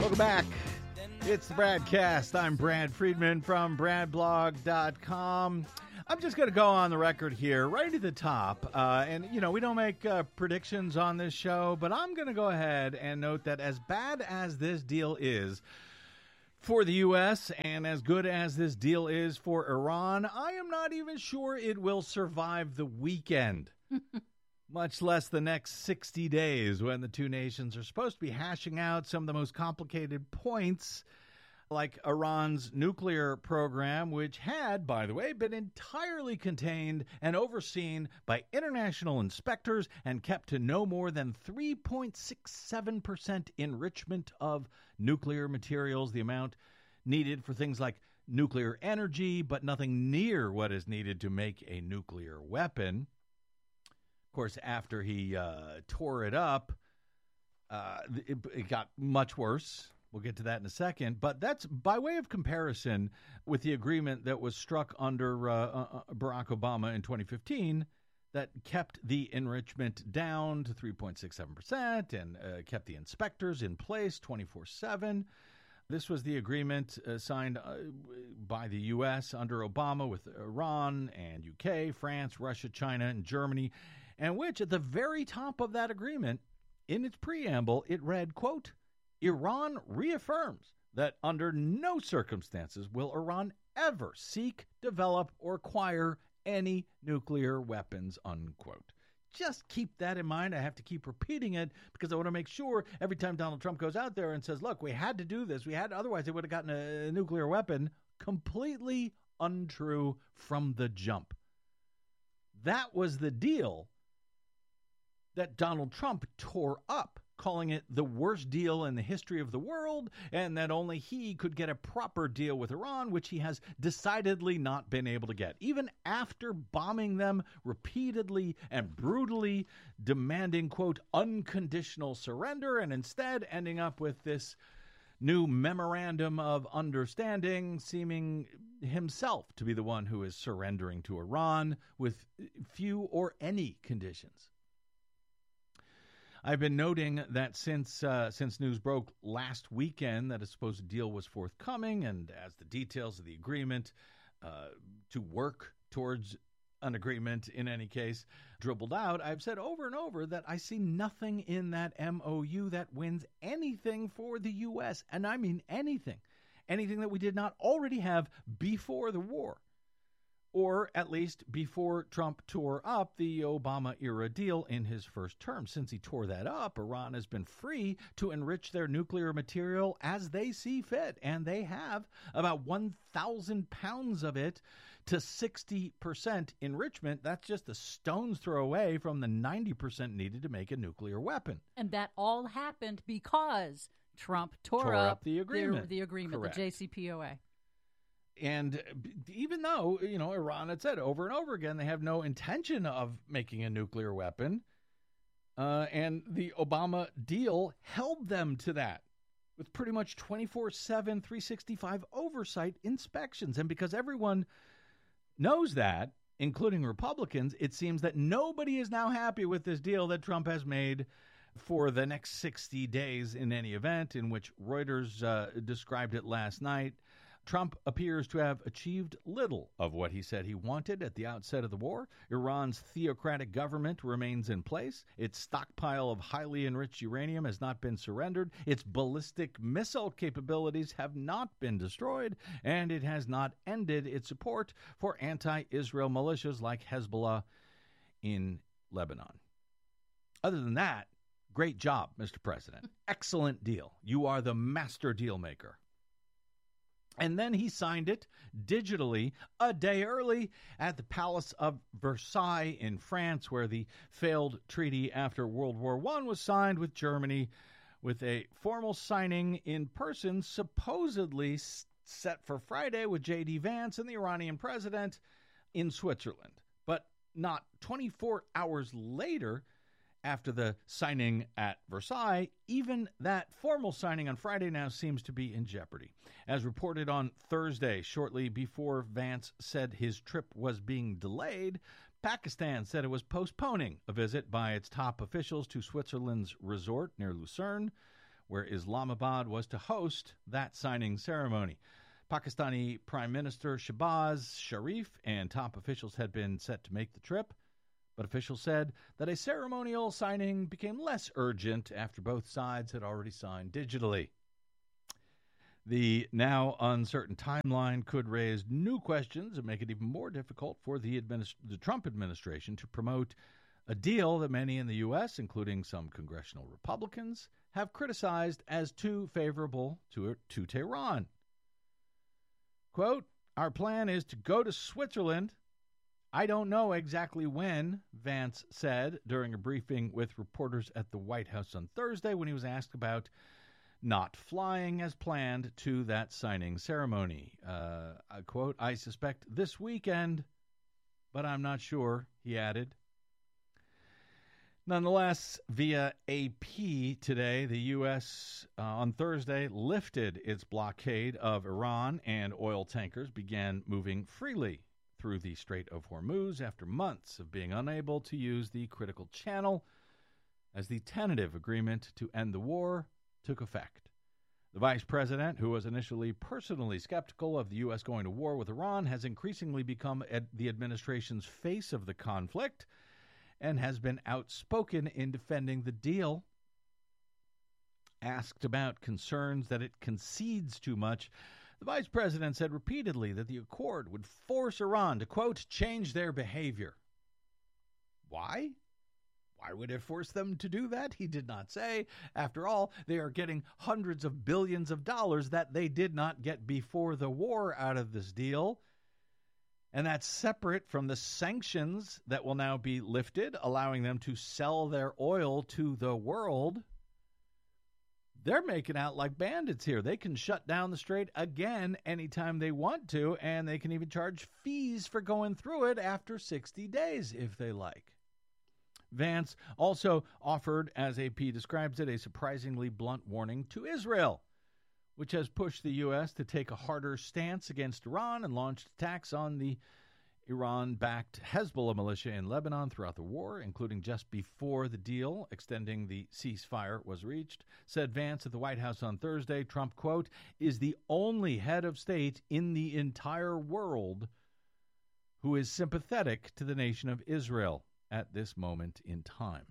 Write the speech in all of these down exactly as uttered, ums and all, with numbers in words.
Welcome back. It's the Bradcast. I'm Brad Friedman from brad blog dot com. I'm just going to go on the record here, right at the top. Uh, and, you know, we don't make uh, predictions on this show, but I'm going to go ahead and note that as bad as this deal is for the U S and as good as this deal is for Iran, I am not even sure it will survive the weekend. Much less the next sixty days when the two nations are supposed to be hashing out some of the most complicated points, like Iran's nuclear program, which had, by the way, been entirely contained and overseen by international inspectors and kept to no more than three point six seven percent enrichment of nuclear materials, the amount needed for things like nuclear energy, but nothing near what is needed to make a nuclear weapon. Of course, after he uh, tore it up, uh, it, it got much worse. We'll get to that in a second. But that's by way of comparison with the agreement that was struck under uh, uh, Barack Obama in twenty fifteen that kept the enrichment down to three point six seven percent and uh, kept the inspectors in place twenty-four seven. This was the agreement uh, signed uh, by the U S under Obama with Iran and U K, France, Russia, China, and Germany, and which at the very top of that agreement, in its preamble, it read, quote, Iran reaffirms that under no circumstances will Iran ever seek, develop, or acquire any nuclear weapons, unquote. Just keep that in mind. I have to keep repeating it because I want to make sure every time Donald Trump goes out there and says, look, we had to do this. We had, otherwise they would have gotten a nuclear weapon. Completely untrue from the jump. That was the deal that Donald Trump tore up, calling it the worst deal in the history of the world, and that only he could get a proper deal with Iran, which he has decidedly not been able to get. Even after bombing them repeatedly and brutally, demanding, quote, unconditional surrender, and instead ending up with this new memorandum of understanding, seeming himself to be the one who is surrendering to Iran with few or any conditions. I've been noting that since uh, since news broke last weekend that a supposed deal was forthcoming, and as the details of the agreement uh, to work towards an agreement in any case dribbled out, I've said over and over that I see nothing in that M O U that wins anything for the U S, and I mean anything, anything that we did not already have before the war. Or at least before Trump tore up the Obama-era deal in his first term. Since he tore that up, Iran has been free to enrich their nuclear material as they see fit. And they have about one thousand pounds of it to sixty percent enrichment. That's just a stone's throw away from the ninety percent needed to make a nuclear weapon. And that all happened because Trump tore, tore up, up the agreement. The, the agreement, Correct. the J C P O A. And even though, you know, Iran had said over and over again they have no intention of making a nuclear weapon, uh, and the Obama deal held them to that with pretty much twenty-four seven, three sixty-five oversight inspections. And because everyone knows that, including Republicans, it seems that nobody is now happy with this deal that Trump has made for the next sixty days in any event, in which Reuters uh, described it last night. Trump appears to have achieved little of what he said he wanted at the outset of the war. Iran's theocratic government remains in place. Its stockpile of highly enriched uranium has not been surrendered. Its ballistic missile capabilities have not been destroyed. And it has not ended its support for anti-Israel militias like Hezbollah in Lebanon. Other than that, great job, Mister President. Excellent deal. You are the master deal maker. And then he signed it digitally a day early at the Palace of Versailles in France, where the failed treaty after World War One was signed with Germany, with a formal signing in person supposedly set for Friday with J D Vance and the Iranian president in Switzerland. But not twenty-four hours later, after the signing at Versailles, even that formal signing on Friday now seems to be in jeopardy. As reported on Thursday, shortly before Vance said his trip was being delayed, Pakistan said it was postponing a visit by its top officials to Switzerland's resort near Lucerne, where Islamabad was to host that signing ceremony. Pakistani Prime Minister Shehbaz Sharif and top officials had been set to make the trip, but officials said that a ceremonial signing became less urgent after both sides had already signed digitally. The now uncertain timeline could raise new questions and make it even more difficult for the, administ- the Trump administration to promote a deal that many in the U S, including some congressional Republicans, have criticized as too favorable to, to Tehran. Quote, "Our plan is to go to Switzerland. I don't know exactly when," Vance said during a briefing with reporters at the White House on Thursday when he was asked about not flying as planned to that signing ceremony. Uh, I quote, "I suspect this weekend, but I'm not sure," he added. Nonetheless, via A P today, the U S uh, on Thursday lifted its blockade of Iran, and oil tankers began moving freely through the Strait of Hormuz after months of being unable to use the critical channel as the tentative agreement to end the war took effect. The vice president, who was initially personally skeptical of the U S going to war with Iran, has increasingly become ad- the administration's face of the conflict and has been outspoken in defending the deal. Asked about concerns that it concedes too much, the vice president said repeatedly that the accord would force Iran to, quote, "change their behavior." Why? Why would it force them to do that? He did not say. After all, they are getting hundreds of billions of dollars that they did not get before the war out of this deal. And that's separate from the sanctions that will now be lifted, allowing them to sell their oil to the world. They're making out like bandits here. They can shut down the strait again anytime they want to, and they can even charge fees for going through it after sixty days if they like. Vance also offered, as A P describes it, a surprisingly blunt warning to Israel, which has pushed the U S to take a harder stance against Iran and launched attacks on the Iran-backed Hezbollah militia in Lebanon throughout the war, including just before the deal extending the ceasefire was reached. Said Vance at the White House on Thursday, Trump, quote, "is the only head of state in the entire world who is sympathetic to the nation of Israel at this moment in time."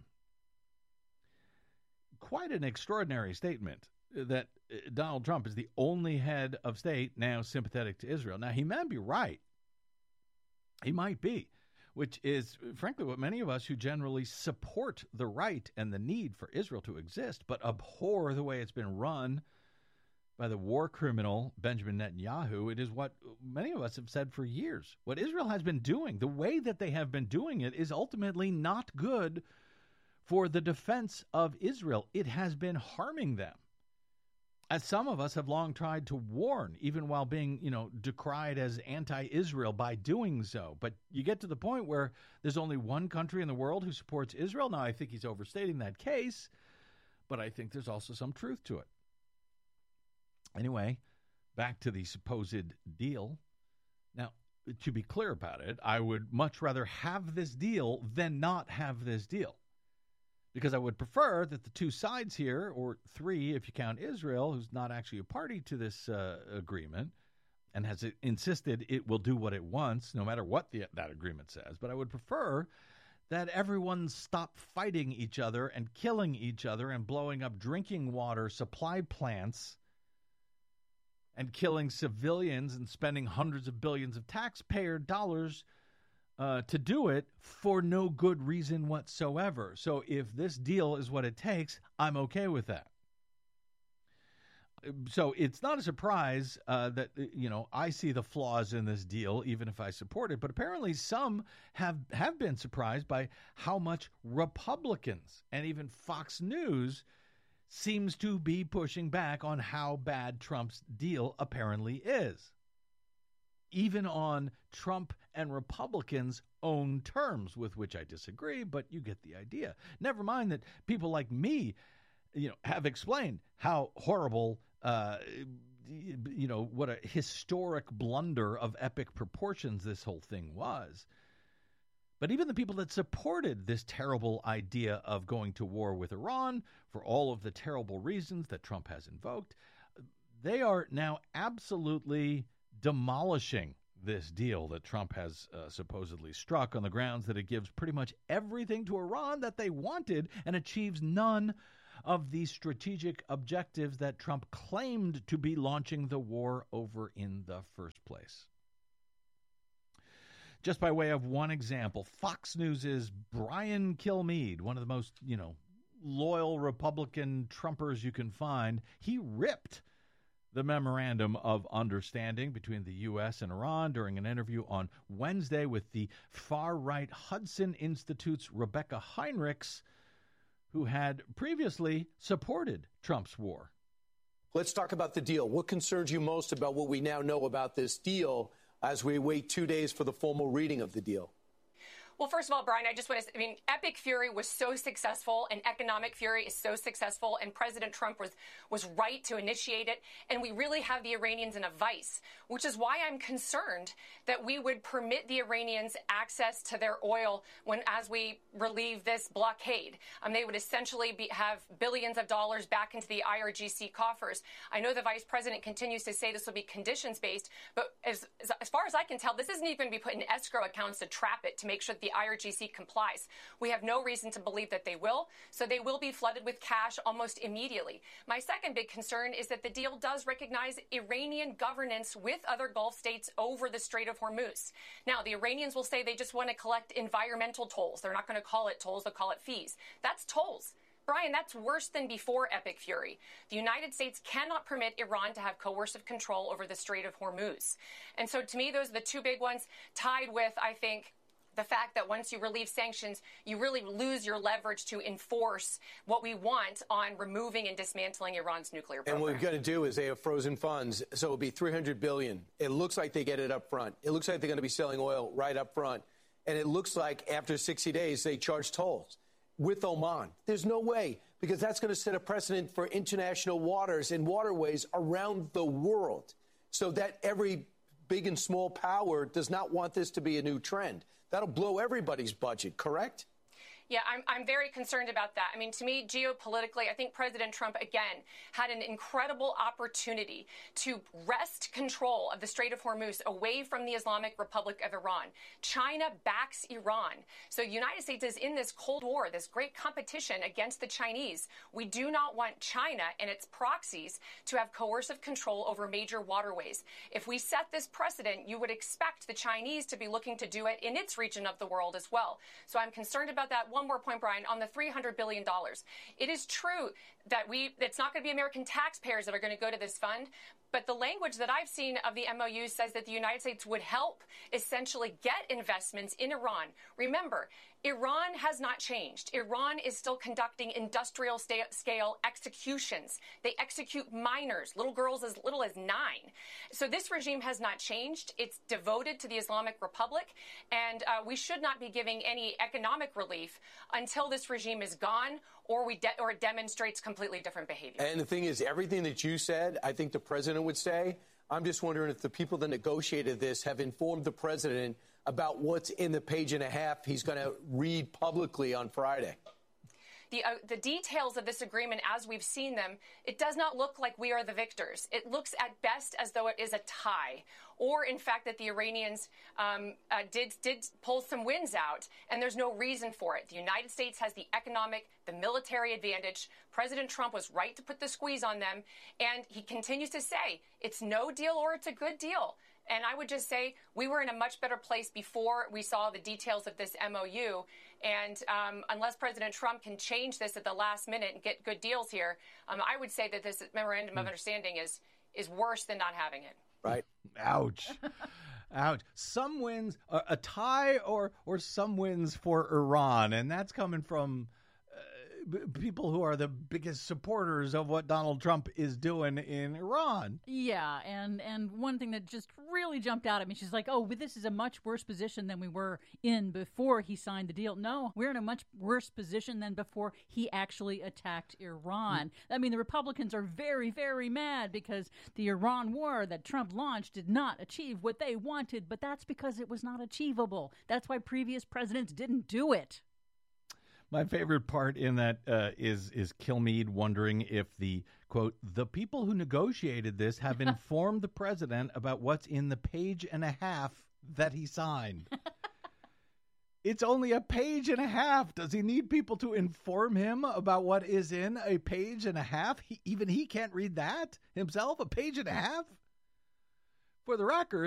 Quite an extraordinary statement that Donald Trump is the only head of state now sympathetic to Israel. Now, he might be right. He might be, which is, frankly, what many of us who generally support the right and the need for Israel to exist, but abhor the way it's been run by the war criminal Benjamin Netanyahu. It is what many of us have said for years. What Israel has been doing, the way that they have been doing it, is ultimately not good for the defense of Israel. It has been harming them, as some of us have long tried to warn, even while being, you know, decried as anti-Israel by doing so. But you get to the point where there's only one country in the world who supports Israel. Now, I think he's overstating that case, but I think there's also some truth to it. Anyway, back to the supposed deal. Now, to be clear about it, I would much rather have this deal than not have this deal, because I would prefer that the two sides here, or three if you count Israel, who's not actually a party to this uh, agreement and has insisted it will do what it wants, no matter what the, that agreement says. But I would prefer that everyone stop fighting each other and killing each other and blowing up drinking water supply plants and killing civilians and spending hundreds of billions of taxpayer dollars uh, to do it for no good reason whatsoever. So if this deal is what it takes, I'm okay with that. So it's not a surprise uh, that, you know, I see the flaws in this deal, even if I support it. But apparently some have, have been surprised by how much Republicans and even Fox News seems to be pushing back on how bad Trump's deal apparently is, even on Trump and Republicans' own terms, with which I disagree, but you get the idea. Never mind that people like me, you know, have explained how horrible, uh, you know, what a historic blunder of epic proportions this whole thing was. But even the people that supported this terrible idea of going to war with Iran for all of the terrible reasons that Trump has invoked, they are now absolutely demolishing this deal that Trump has uh, supposedly struck on the grounds that it gives pretty much everything to Iran that they wanted and achieves none of the strategic objectives that Trump claimed to be launching the war over in the first place. Just by way of one example, Fox News' Brian Kilmeade, one of the most, you know, loyal Republican Trumpers you can find, he ripped the memorandum of understanding between the U S and Iran during an interview on Wednesday with the far-right Hudson Institute's Rebecca Heinrichs, who had previously supported Trump's war. Let's talk about the deal. What concerns you most about what we now know about this deal as we wait two days for the formal reading of the deal? Well, first of all, Brian, I just want to say, I mean, Epic Fury was so successful and Economic Fury is so successful, and President Trump was, was right to initiate it. And we really have the Iranians in a vice, which is why I'm concerned that we would permit the Iranians access to their oil when, as we relieve this blockade, um, they would essentially be, have billions of dollars back into the I R G C coffers. I know the vice president continues to say this will be conditions based, but as, as far as I can tell, this isn't even going to be put in escrow accounts to trap it, to make sure that the I R G C complies. We have no reason to believe that they will, so they will be flooded with cash almost immediately. My second big concern is that the deal does recognize Iranian governance with other Gulf states over the Strait of Hormuz. Now, the Iranians will say they just want to collect environmental tolls. They're not going to call it tolls, they'll call it fees. That's tolls. Brian, that's worse than before Epic Fury. The United States cannot permit Iran to have coercive control over the Strait of Hormuz. And so to me, those are the two big ones, tied with, I think, the fact that once you relieve sanctions, you really lose your leverage to enforce what we want on removing and dismantling Iran's nuclear program. And what we're going to do is they have frozen funds, so it'll be three hundred billion dollars. It looks like they get it up front. It looks like they're going to be selling oil right up front. And it looks like after sixty days, they charge tolls with Oman. There's no way, because that's going to set a precedent for international waters and waterways around the world, so that every big and small power does not want this to be a new trend. That'll blow everybody's budget, correct? Yeah, I'm, I'm very concerned about that. I mean, to me, geopolitically, I think President Trump, again, had an incredible opportunity to wrest control of the Strait of Hormuz away from the Islamic Republic of Iran. China backs Iran. So the United States is in this Cold War, this great competition against the Chinese. We do not want China and its proxies to have coercive control over major waterways. If we set this precedent, you would expect the Chinese to be looking to do it in its region of the world as well. So I'm concerned about that. One more point, Brian, on the three hundred billion dollars. It is true that we, it's not going to be American taxpayers that are going to go to this fund, but the language that I've seen of the M O U says that the United States would help essentially get investments in Iran. Remember, Iran has not changed. Iran is still conducting industrial scale executions. They execute minors, little girls as little as nine. So this regime has not changed. It's devoted to the Islamic Republic, and uh, we should not be giving any economic relief until this regime is gone or we de- or it demonstrates completely different behavior. And the thing is, everything that you said, I think the president would say. I'm just wondering if the people that negotiated this have informed the president about what's in the page and a half he's going to read publicly on Friday. The, uh, the details of this agreement, as we've seen them, it does not look like we are the victors. It looks at best as though it is a tie, or in fact that the Iranians um, uh, did did pull some wins out, and there's no reason for it. The United States has the economic, the military advantage. President Trump was right to put the squeeze on them, and he continues to say it's no deal or it's a good deal. And I would just say we were in a much better place before we saw the details of this M O U. And um, unless President Trump can change this at the last minute and get good deals here, um, I would say that this memorandum mm. of understanding is is worse than not having it. Right. Ouch. Ouch. Some wins, uh, a tie or or some wins for Iran. And that's coming from uh, b- people who are the biggest supporters of what Donald Trump is doing in Iran. Yeah, and and one thing that just really jumped out at me, she's like, oh, but this is a much worse position than we were in before he signed the deal. No, we're in a much worse position than before he actually attacked Iran. I mean, the Republicans are very, very mad because the Iran war that Trump launched did not achieve what they wanted, but that's because it was not achievable. That's why previous presidents didn't do it. My favorite part in that uh, is is Kilmeade wondering if the, quote, the people who negotiated this have informed the president about what's in the page and a half that he signed. It's only a page and a half. Does he need people to inform him about what is in a page and a half? He, even he can't read that himself, a page and a half? For the record,